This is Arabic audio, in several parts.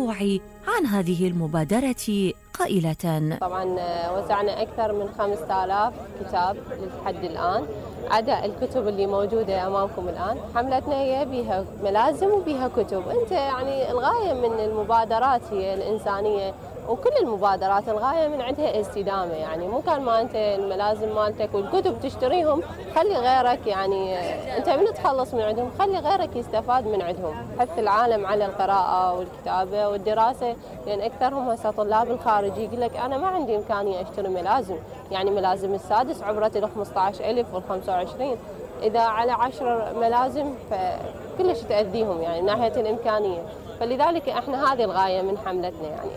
التطوعي عن هذه المبادرة قائلة: طبعا وزعنا أكثر من 5000 كتاب لحد الآن، عدا الكتب اللي موجودة أمامكم الآن. حملتنا هي بيها ملازم وبيها كتب. أنت يعني الغاية من المبادرات هي الإنسانية، وكل المبادرات الغاية من عندها استدامة. يعني مو كان ما أنت الملازم مالتك والكتب تشتريهم، خلي غيرك، يعني أنت من تخلص من عندهم خلي غيرك يستفاد من عندهم. حث العالم على القراءة والكتابة والدراسة، لأن أكثرهم هسه طلاب الخارج يقول لك أنا ما عندي إمكانية أشتري ملازم، يعني ملازم السادس عبرة ال 15,000 وال 25، إذا على 10 ملازم فكلش تأذيهم يعني من ناحية الإمكانية. فلذلك احنا هذه الغاية من حملتنا يعني.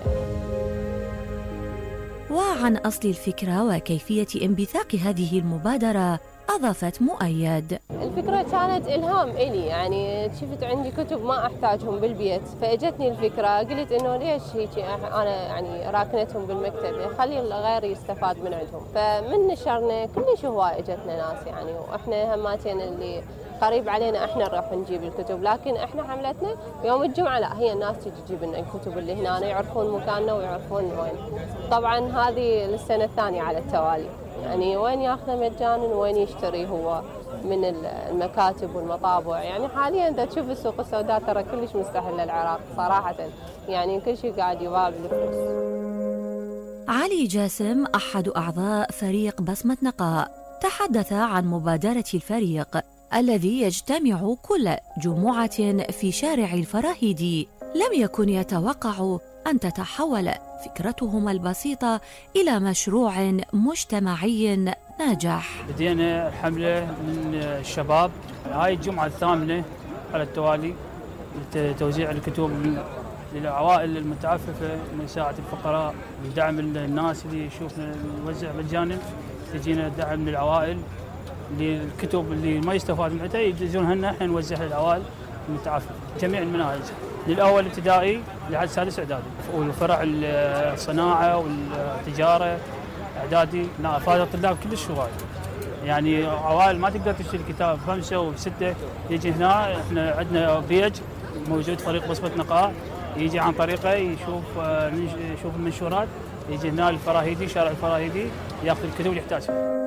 وعن أصل الفكرة وكيفية انبثاق هذه المبادرة أضافت مؤيد: الفكرة كانت إلهام إلي، يعني شفت عندي كتب ما أحتاجهم بالبيت فإجتني الفكرة، قلت إنه ليش هيك أنا يعني راكنتهم بالمكتبة، خلي الغير يستفاد من عندهم. فمن نشرنا كلش هواي إجتنا ناس يعني، وإحنا هماتين اللي قريب علينا احنا نروح نجيب الكتب، لكن احنا حملتنا يوم الجمعة لا، هي الناس تجي تجيب لنا الكتب اللي هنا يعرفون مكاننا ويعرفون وين. طبعا هذه للسنة الثانية على التوالي، يعني وين ياخذه مجانا وين يشتري هو من المكاتب والمطابع. يعني حاليا انت تشوف السوق السوداء ترى كلش مستحل للعراق صراحة، يعني كل شيء قاعد يباع بالفلوس. علي جاسم أحد أعضاء فريق بصمة نقاء تحدث عن مبادرة الفريق الذي يجتمع كل جمعة في شارع الفراهيدي. لم يكن يتوقع أن تتحول فكرتهم البسيطة إلى مشروع مجتمعي ناجح. بدينا حملة من الشباب، هاي الجمعة الثامنة على التوالي لتوزيع الكتب للعوائل المتعففة، لمساعدة الفقراء، لدعم الناس اللي يشوفنا نوزع مجانا. تجينا دعم للعوائل للكتب اللي ما يستفاد من عندها يجون لنا احنا نوزعها للعوائل المتعففة جميع المناهج، للأول ابتدائي لحد سادس إعدادي، والفرع الصناعة والتجارة إعدادي. أفاد الطلاب كلش هواي، يعني عوائل ما تقدر تشتري كتاب 5 و6 يجي هنا. احنا عندنا بيج موجود فريق بصمة نقاء، يجي عن طريقه يشوف المنشورات، يجي هنا الفراهيدي شارع الفراهيدي ياخذ الكتب اللي يحتاجها.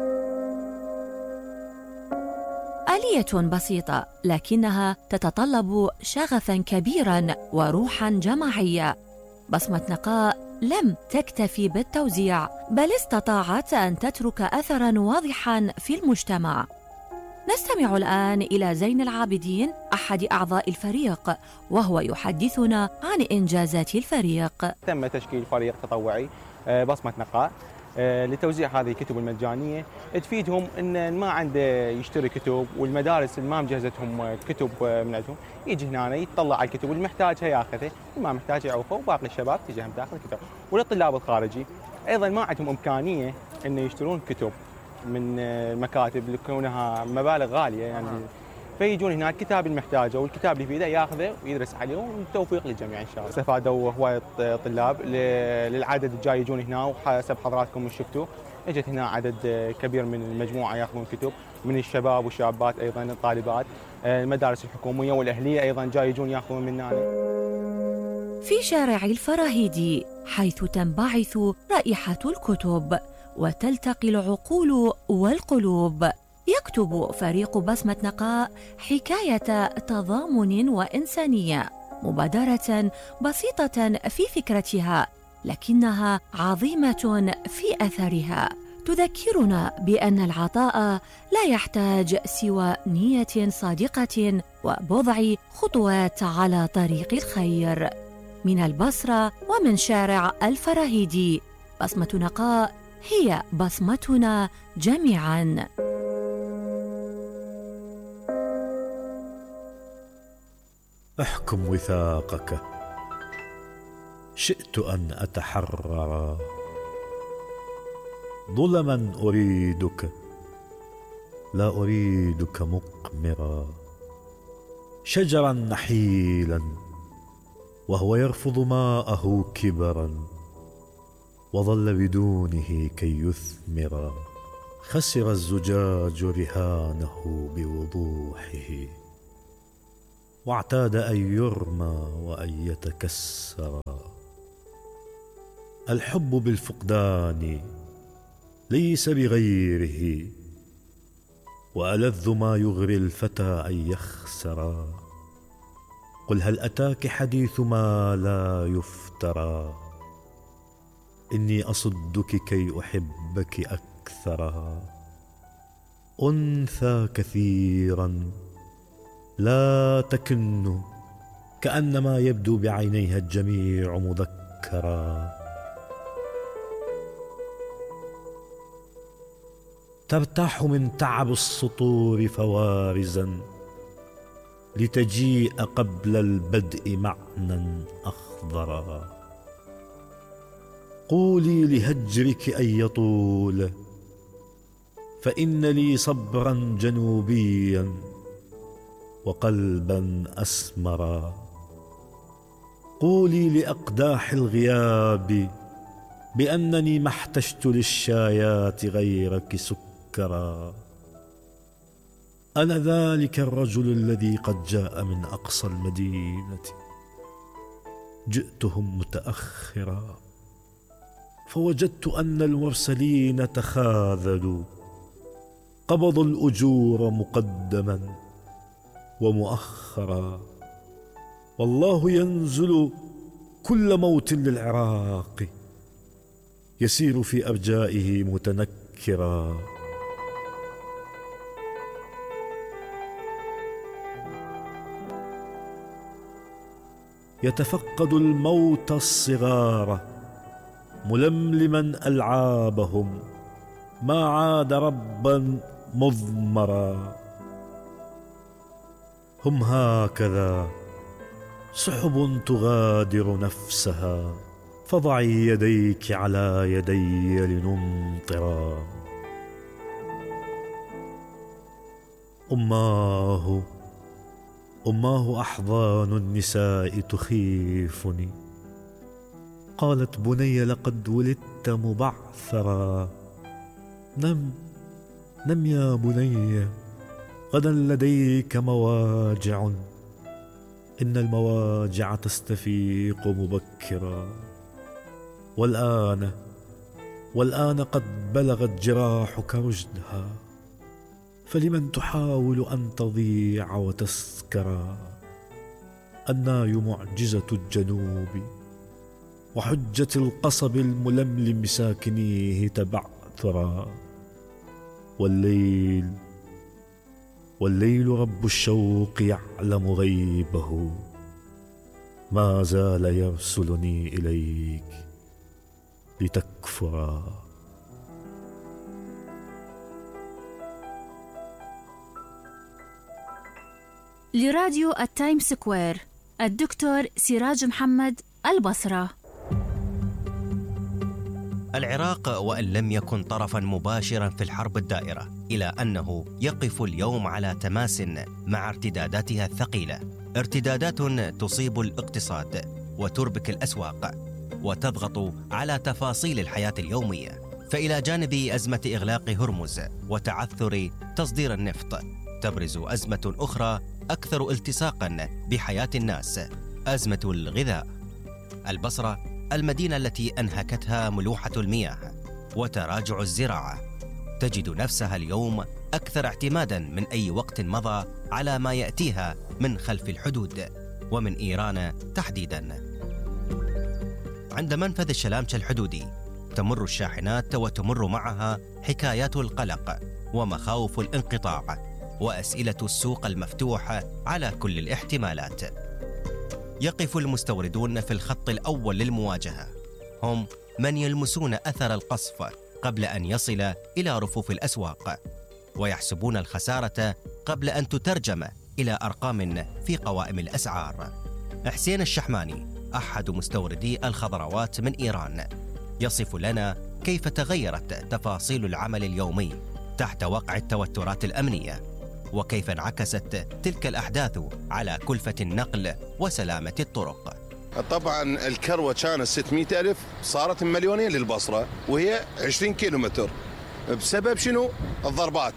آلية بسيطة لكنها تتطلب شغفاً كبيراً وروحاً جماعية. بصمة نقاء لم تكتفي بالتوزيع، بل استطاعت أن تترك أثراً واضحاً في المجتمع. نستمع الآن إلى زين العابدين أحد أعضاء الفريق، وهو يحدثنا عن إنجازات الفريق. تم تشكيل فريق تطوعي بصمة نقاء لتوزيع هذه الكتب المجانية، تفيدهم ان ما عنده يشتري كتب، والمدارس اللي ما مجهزتهم كتب من عندهم يجي هنا يطلع على الكتب، اللي محتاجها ياخذها، اللي ما محتاج يعوفه، وباقي الشباب تجي هم تاخذ كتب. وللطلاب الخارجي ايضا ما عندهم امكانية ان يشترون كتب من المكاتب لكونها مبالغ غالية يعني، فيجون هنا الكتاب المحتاجه والكتاب اللي في ايده ياخذه ويدرس عليه، والتوفيق للجميع ان شاء الله. استفادوا هوايه طلاب للعدد الجاي يجون هنا، وحسب حضراتكم شفتوا اجت هنا عدد كبير من المجموعه ياخذون كتب من الشباب والشابات، ايضا الطالبات، المدارس الحكوميه والاهليه ايضا جاي يجون ياخذون منا. في شارع الفراهيدي حيث تنبعث رائحة الكتب وتلتقي العقول والقلوب، يكتب فريق بصمة نقاء حكاية تضامن وإنسانية، مبادرة بسيطة في فكرتها لكنها عظيمة في أثرها. تذكرنا بأن العطاء لا يحتاج سوى نية صادقة وبضع خطوات على طريق الخير. من البصرة ومن شارع الفراهيدي، بصمة نقاء هي بصمتنا جميعاً. احكم وثاقك، شئت أن أتحرر، ظلما أريدك لا أريدك مقمرا، شجرا نحيلا وهو يرفض ماءه كبرا، وظل بدونه كي يثمر، خسر الزجاج رهانه بوضوحه، واعتاد أن يرمى وأن يتكسر. الحب بالفقدان ليس بغيره، وألذ ما يغري الفتى أن يخسر. قل هل أتاك حديث ما لا يفترى، إني أصدك كي أحبك أكثر. أنثى كثيرا لا تكن، كأنما يبدو بعينيها الجميع مذكرا. ترتاح من تعب السطور فوارزا، لتجيء قبل البدء معنى أخضرا. قولي لهجرك أن يطول، فإن لي صبرا جنوبيا وقلبا أسمرا. قولي لأقداح الغياب بأنني ما احتجت للشايات غيرك سكرا. أنا ذلك الرجل الذي قد جاء من أقصى المدينة، جئتهم متأخرا، فوجدت أن المرسلين تخاذلوا، قبضوا الأجور مقدما ومؤخرا. والله ينزل كل موت للعراق، يسير في أرجائه متنكرا. يتفقد الموت الصغار ململما ألعابهم، ما عاد ربا مضمرا. هم هكذا سحب تغادر نفسها، فضعي يديك على يدي لنمطرا. أماه أحضان النساء تخيفني. قالت بني لقد ولدت مبعثرا. نم يا بني، غدا لديك مواجع، إن المواجع تستفيق مبكرا. والآن قد بلغت جراحك رشدها، فلمن تحاول أن تضيع وتسكرا. الناي معجزة الجنوب، وحجة القصب الململم ساكنيه تبعثرا. والليل رب الشوق يعلم غيبه، ما زال يرسلني إليك لتكفرا. لراديو التايم سكوير، الدكتور سراج محمد، البصرة. العراق وإن لم يكن طرفاً مباشراً في الحرب الدائرة، إلى أنه يقف اليوم على تماس مع ارتداداتها الثقيلة، ارتدادات تصيب الاقتصاد وتربك الأسواق وتضغط على تفاصيل الحياة اليومية. فإلى جانب أزمة إغلاق هرمز وتعثر تصدير النفط، تبرز أزمة أخرى أكثر التصاقاً بحياة الناس، أزمة الغذاء. البصرة، المدينة التي أنهكتها ملوحة المياه وتراجع الزراعة، تجد نفسها اليوم أكثر اعتماداً من أي وقت مضى على ما يأتيها من خلف الحدود ومن إيران تحديداً. عند منفذ الشلامشة الحدودي تمر الشاحنات وتمر معها حكايات القلق ومخاوف الانقطاع وأسئلة السوق المفتوح على كل الاحتمالات. يقف المستوردون في الخط الأول للمواجهة، هم من يلمسون أثر القصف قبل أن يصل إلى رفوف الأسواق، ويحسبون الخسارة قبل أن تترجم إلى أرقام في قوائم الأسعار. حسين الشحماني، أحد مستوردي الخضروات من إيران، يصف لنا كيف تغيرت تفاصيل العمل اليومي تحت وقع التوترات الأمنية، وكيف انعكست تلك الأحداث على كلفة النقل وسلامة الطرق. طبعا الكروة كانت 600,000 صارت 2,000,000 للبصرة، وهي 20 كيلومتر. بسبب شنو؟ الضربات.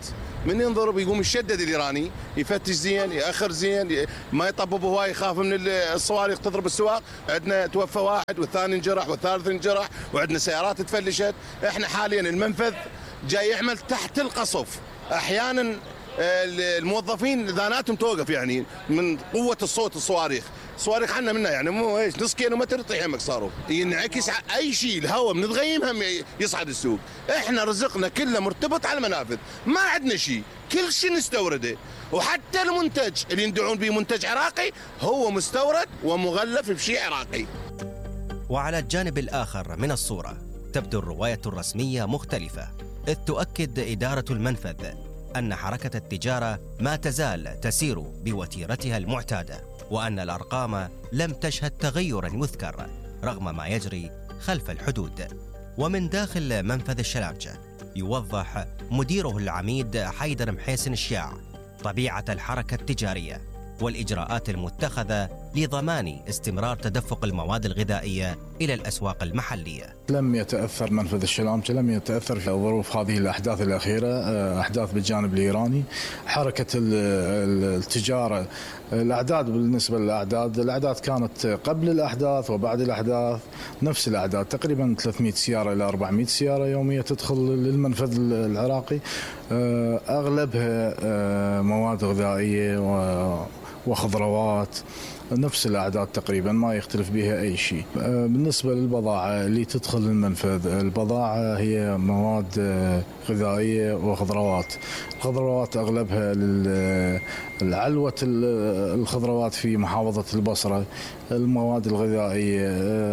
من ينضرب يقوم يشدد الإيراني، يفتش زين، يأخر زين، ما يطبب هواي، يخاف من الصواريخ تضرب السواق. عندنا توفى واحد والثاني انجرح والثالث انجرح، وعندنا سيارات تفلشت. احنا حاليا المنفذ جاي يعمل تحت القصف. أحيانا الموظفين ذاناتهم توقف يعني من قوة الصوت. الصواريخ عنا منها يعني مو ايش نص كيلومتر تطيح يمك صاروخ، ينعكس اي شيء، الهواء من الغيم هم يصعد السوق. احنا رزقنا كله مرتبط على المنافذ، ما عندنا شيء، كل شيء نستورده، وحتى المنتج اللي يندعون به منتج عراقي هو مستورد ومغلف بشيء عراقي. وعلى الجانب الآخر من الصورة تبدو الرواية الرسمية مختلفة، إذ تؤكد إدارة المنفذ أن حركة التجارة ما تزال تسير بوتيرتها المعتادة، وأن الأرقام لم تشهد تغيراً يذكر رغم ما يجري خلف الحدود. ومن داخل منفذ الشلامجة يوضح مديره العميد حيدر محيسن الشياع طبيعة الحركة التجارية والإجراءات المتخذة لضمان استمرار تدفق المواد الغذائية إلى الأسواق المحلية. لم يتأثر منفذ الشلامجة، لم يتأثر في ظروف هذه الأحداث الأخيرة، أحداث بالجانب الإيراني. حركة التجارة، الأعداد بالنسبة للأعداد، الأعداد كانت قبل الأحداث وبعد الأحداث نفس الأعداد، تقريبا 300 سيارة إلى 400 سيارة يومية تدخل للمنفذ العراقي، أغلبها مواد غذائية وخضروات، نفس الأعداد تقريبا ما يختلف بها أي شيء. بالنسبة للبضاعة اللي تدخل المنفذ، البضاعة هي مواد غذائية وخضروات. الخضروات أغلبها للعلوة الخضروات في محافظة البصرة. المواد الغذائية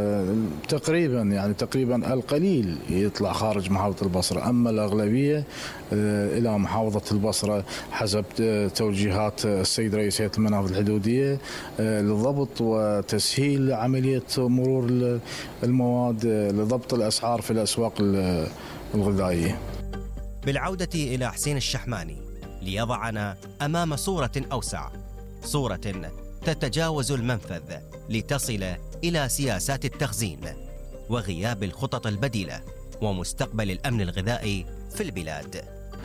تقريبا القليل يطلع خارج محافظة البصرة، أما الأغلبية إلى محافظة البصرة حسب توجيهات السيد رئيس هيئة المنافذ الحدودية لضبط وتسهيل عملية مرور المواد، لضبط الأسعار في الأسواق الغذائية. بالعودة إلى حسين الشحماني ليضعنا أمام صورة أوسع، صورة تتجاوز المنفذ لتصل إلى سياسات التخزين وغياب الخطط البديلة ومستقبل الأمن الغذائي في البلاد.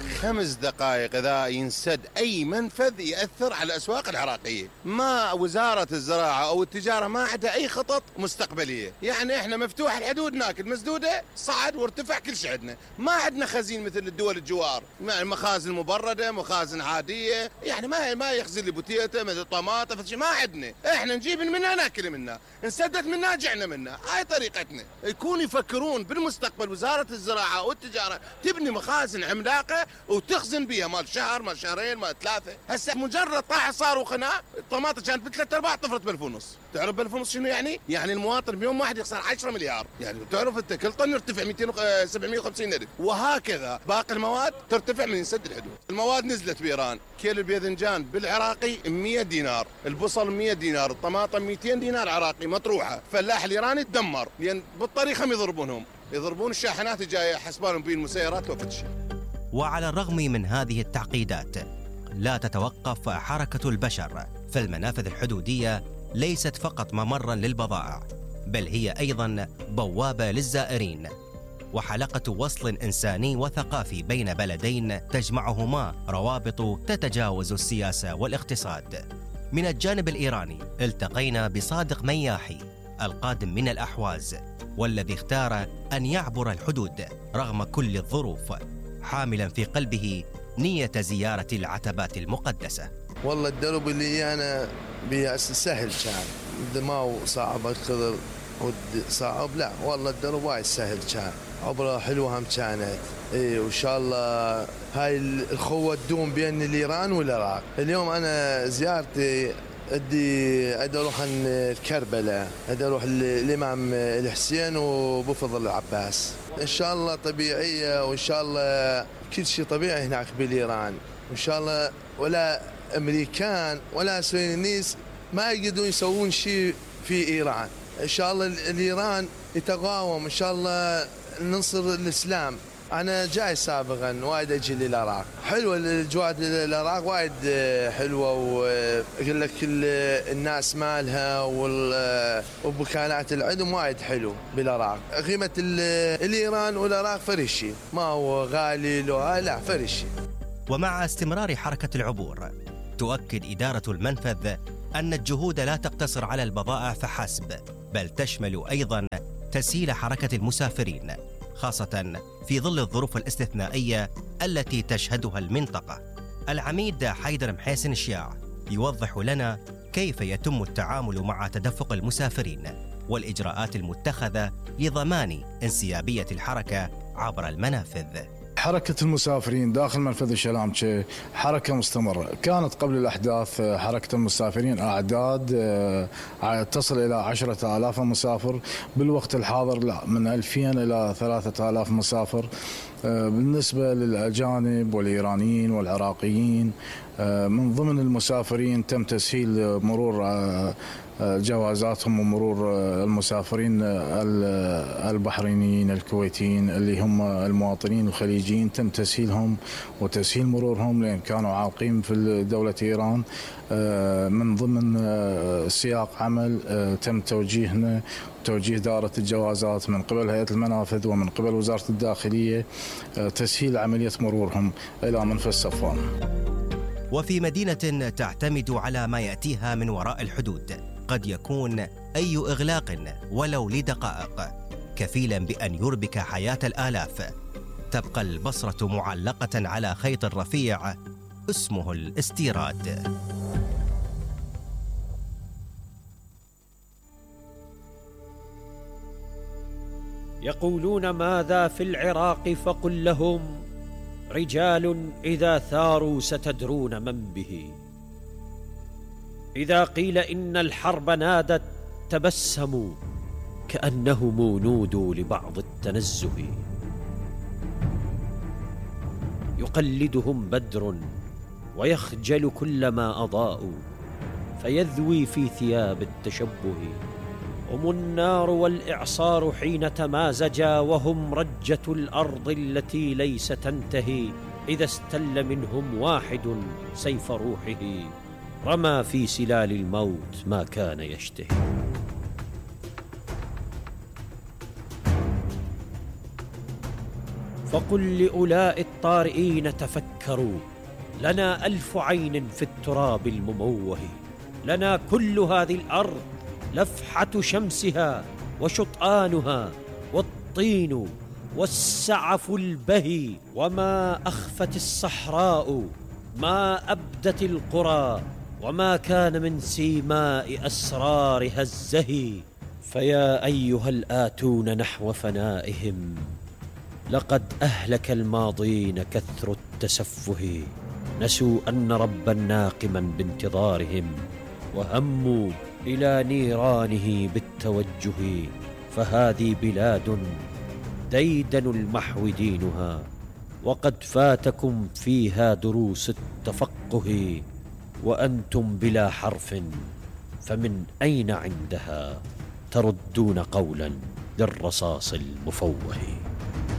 5 دقائق إذا ينسد أي منفذ يأثر على الأسواق العراقية. ما وزارة الزراعة أو التجارة ما عندها أي خطط مستقبلية. يعني إحنا مفتوح الحدود ناكل، مسدودة صعد وارتفع كل شيء عندنا. ما عندنا خزين مثل الدول الجوار، يعني مخازن مبردة، مخازن عادية، يعني ما يخزن لي بوتيتا مثل طماطم ما عندنا. إحنا نجيب منها ناكل منها، نسدد منها جعنا منها، هاي طريقتنا. يكون يفكرون بالمستقبل وزارة الزراعة والتجارة تبني مخازن عملاقة وتخزن بيها مال شهر مال شهرين مال 3. هسه مجرد طاح صار وخناق الطماطم كانت ب3/4 طفرت ب1,500. تعرف ب1,500 شنو يعني؟ يعني المواطن بيوم واحد يخسر 10 مليار. يعني تعرف انت كل طن يرتفع 750,000، وهكذا باقي المواد ترتفع من ينسد الحدود. المواد نزلت بإيران، كيلو الباذنجان بالعراقي 100 دينار، البصل 100 دينار، الطماطم 200 دينار عراقي مطروحه. الفلاح الإيراني تدمر لأن بالطريق هم يضربون الشاحنات الجايه حسبانهم بين المسيرات وفتش. وعلى الرغم من هذه التعقيدات لا تتوقف حركة البشر، فالمنافذ الحدودية ليست فقط ممرا للبضائع، بل هي أيضا بوابة للزائرين وحلقة وصل إنساني وثقافي بين بلدين تجمعهما روابط تتجاوز السياسة والاقتصاد. من الجانب الإيراني التقينا بصادق مياحي القادم من الأحواز، والذي اختار أن يعبر الحدود رغم كل الظروف، حاملا في قلبه نية زيارة العتبات المقدسة. والله الدرب اللي أنا سهل كان، ما هو صعب الخضر صعب، لا والله الدرب وايد سهل كان، عبرة حلوة هم كانت. وإن شاء الله هاي الخوة تدوم بين الإيران والعراق. اليوم أنا زيارتي أدي أروح كربلاء، أدي أروح الإمام الحسين وبفضل العباس. إن شاء الله طبيعية، وإن شاء الله كل شيء طبيعي هناك بالإيران، وإن شاء الله ولا أمريكان ولا صهيونيس ما يقدرون يسوون شيء في إيران. إن شاء الله الإيران يتقاوم، إن شاء الله ننصر الإسلام. أنا جاي سابقا وايد أجي للعراق، حلوة الأجواء العراق وايد حلوة، وأقول لك الناس مالها والمكانات العدم وايد حلو بالعراق. قيمة الإيران والعراق فرشي، ما هو غالي لا فرشي. ومع استمرار حركة العبور، تؤكد إدارة المنفذ أن الجهود لا تقتصر على البضائع فحسب، بل تشمل أيضاً تسهيل حركة المسافرين، خاصة في ظل الظروف الاستثنائية التي تشهدها المنطقة. العميد حيدر محيسن الشياع يوضح لنا كيف يتم التعامل مع تدفق المسافرين والإجراءات المتخذة لضمان انسيابية الحركة عبر المنافذ. حركة المسافرين داخل منفذ الشلامشة حركة مستمرة. كانت قبل الأحداث حركة المسافرين أعداد تصل إلى 10,000 مسافر. بالوقت الحاضر لا، من 2000 إلى 3000 مسافر. بالنسبة للأجانب والإيرانيين والعراقيين، من ضمن المسافرين تم تسهيل مرور جوازاتهم ومرور المسافرين البحرينيين الكويتيين اللي هم المواطنين الخليجيين، تم تسهيلهم وتسهيل مرورهم لأن كانوا عالقين في دولة إيران. من ضمن سياق عمل تم توجيه دائرة الجوازات من قبل هيئة المنافذ ومن قبل وزارة الداخلية تسهيل عملية مرورهم إلى منفذ صفوان. وفي مدينة تعتمد على ما يأتيها من وراء الحدود، قد يكون أي إغلاق ولو لدقائق كفيلا بأن يربك حياة الآلاف. تبقى البصرة معلقة على خيط رفيع اسمه الاستيراد. يقولون ماذا في العراق فقل لهم رجال إذا ثاروا ستدرون من به. إذا قيل إن الحرب نادت تبسموا كأنهم نودوا لبعض التنزه. يقلدهم بدر ويخجل كلما أضاءوا، فيذوي في ثياب التشبه. هم النار والإعصار حين تمازجا، وهم رجة الأرض التي ليس تنتهي. إذا استل منهم واحد سيف روحه، رمى في سلال الموت ما كان يشتهي. فقل لأولاء الطارئين تفكروا، لنا 1000 عين في التراب المموه. لنا كل هذه الأرض لفحة شمسها وشطآنها والطين والسعف البهي. وما أخفت الصحراء ما أبدت القرى، وما كان من سيماء أسرارها الزهي. فيا أيها الآتون نحو فنائهم، لقد أهلك الماضين كثر التسفه. نسوا أن ربا ناقما بانتظارهم، وهموا إلى نيرانه بالتوجه. فهذه بلاد ديدن المحو دينها، وقد فاتكم فيها دروس التفقه. وأنتم بلا حرف، فمن أين عندها تردون قولا للرصاص المفوه.